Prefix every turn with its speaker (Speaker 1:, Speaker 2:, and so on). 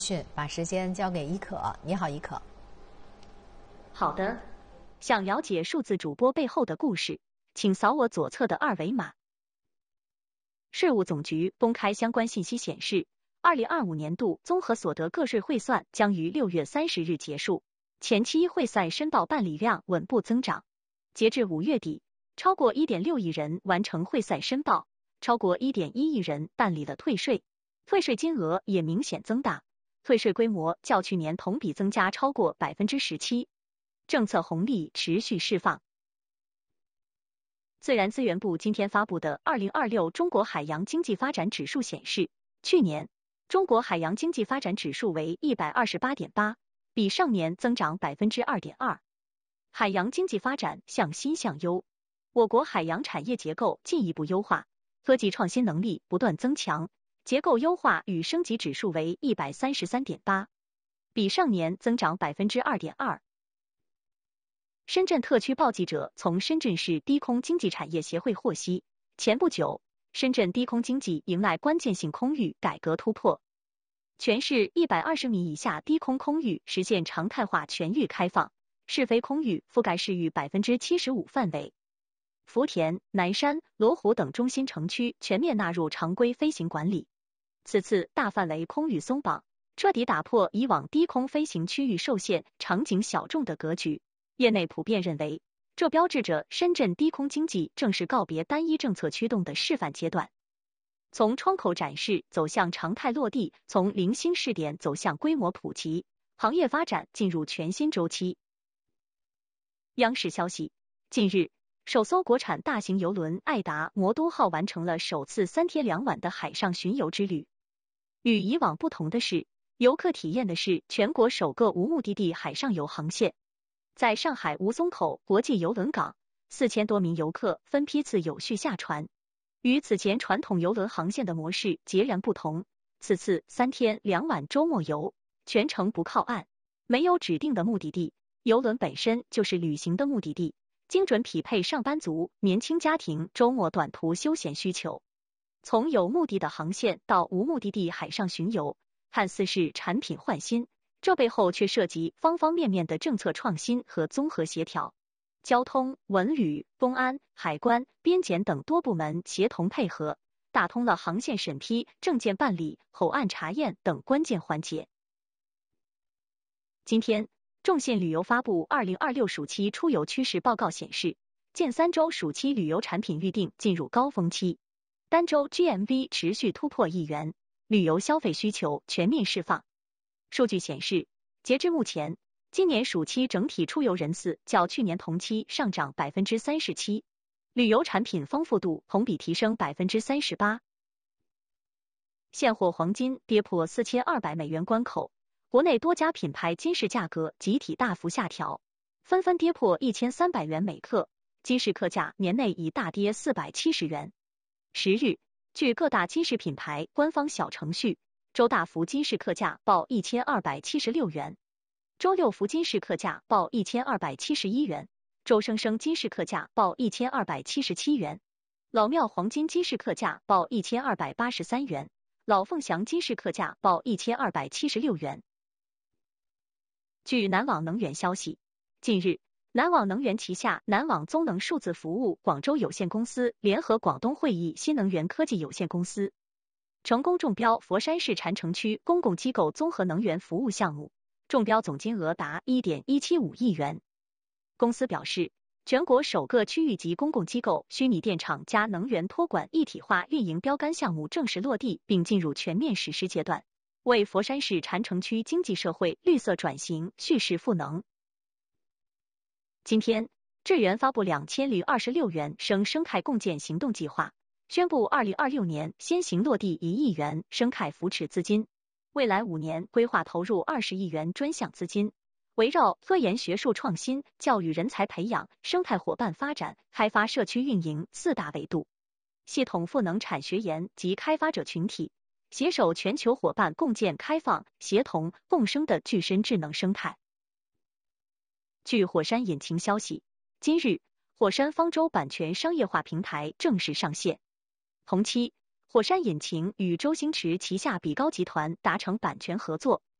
Speaker 1: 把时间交给伊可。你好，伊可。
Speaker 2: 好的，想了解数字主播背后的故事，请扫我左侧的二维码。税务总局公开相关信息显示，2025年度综合所得个税汇算将于6月30日结束，前期汇算申报办理量稳步增长。截至5月底，超过 1.6 亿人完成汇算申报，超过 1.1 亿人办理了退税，退税金额也明显增大，退税规模较去年同比增加超过 17%， 政策红利持续释放。自然资源部今天发布的2026中国海洋经济发展指数显示，去年中国海洋经济发展指数为 128.8， 比上年增长 2.2%。海洋经济发展向新向优，我国海洋产业结构进一步优化，科技创新能力不断增强，结构优化与升级指数为 133.8， 比上年增长 2.2%。深圳特区报记者从深圳市低空经济产业协会获悉，前不久，深圳低空经济迎来关键性空域改革突破，全市120米以下低空空域实现常态化全域开放，试飞空域覆盖市域 75% 范围，福田、南山、罗湖等中心城区全面纳入常规飞行管理。此次大范围空域松绑，彻底打破以往低空飞行区域受限、场景小众的格局。业内普遍认为，这标志着深圳低空经济正式告别单一政策驱动的示范阶段，从窗口展示走向常态落地，从零星试点走向规模普及，行业发展进入全新周期。央视消息，近日，首艘国产大型邮轮爱达魔都号完成了首次3天2晚的海上巡游之旅。与以往不同的是，游客体验的是全国首个无目的地海上游航线。在上海吴淞口国际邮轮港，4000多名游客分批次有序下船。与此前传统邮轮航线的模式截然不同，此次3天2晚周末游，全程不靠岸，没有指定的目的地，邮轮本身就是旅行的目的地，精准匹配上班族、年轻家庭周末短途休闲需求。从有目的的航线到无目的地海上巡游，看似是产品换新，这背后却涉及方方面面的政策创新和综合协调，交通、文旅、公安、海关、边检等多部门协同配合，打通了航线审批、证件办理、口岸查验等关键环节。今天，众信旅游发布2026暑期出游趋势报告显示，近3周暑期旅游产品预订进入高峰期，单周 GMV 持续突破1亿元，旅游消费需求全面释放。数据显示，截至目前，今年暑期整体出游人次较去年同期上涨 37%， 旅游产品丰富度同比提升 38%。现货黄金跌破4200美元关口，国内多家品牌金饰价格集体大幅下调，纷纷跌破1300元每克，金饰客价年内已大跌470元。10日，据各大金饰品牌官方小程序，周大福金饰客价报1276元，周六福金饰客价报1271元，周生生金饰客价报1277元，老庙黄金金饰客价报1283元，老凤祥金饰客价报1276元。据南网能源消息，近日，南网能源旗下南网综能数字服务广州有限公司联合广东汇益新能源科技有限公司成功中标佛山市禅城区公共机构综合能源服务项目，中标总金额达 1.175 亿元。公司表示，全国首个区域级公共机构虚拟电厂加能源托管一体化运营标杆项目正式落地并进入全面实施阶段，为佛山市禅城区经济社会绿色转型蓄势赋能。今天，智源发布2026元生生态共建行动计划，宣布2026年先行落地1亿元生态扶持资金，未来5年规划投入20亿元专项资金，围绕科研学术创新、教育人才培养、生态伙伴发展、开发社区运营4大维度，系统赋能产学研及开发者群体，携手全球伙伴共建开放、协同、共生的具身智能生态。据火山引擎消息，今日火山方舟版权商业化平台正式上线。同期， 火山引擎与周星驰旗下比高集团达成版权合作，